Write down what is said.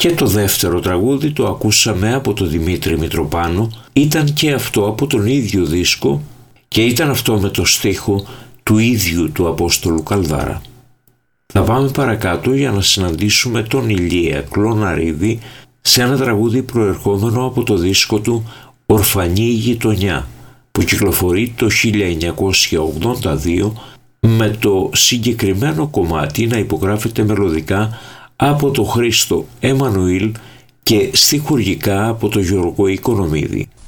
Και το δεύτερο τραγούδι το ακούσαμε από τον Δημήτρη Μητροπάνο, ήταν και αυτό από τον ίδιο δίσκο και ήταν αυτό με το στίχο του ίδιου του Απόστολου Καλδάρα. Θα πάμε παρακάτω για να συναντήσουμε τον Ηλία Κλωναρίδη σε ένα τραγούδι προερχόμενο από το δίσκο του «Ορφανή γειτονιά» που κυκλοφορεί το 1982, με το συγκεκριμένο κομμάτι να υπογράφεται μελωδικά από τον Χρήστο Εμμανουήλ και στιχουργικά από τον Γιώργο Οικονομίδη.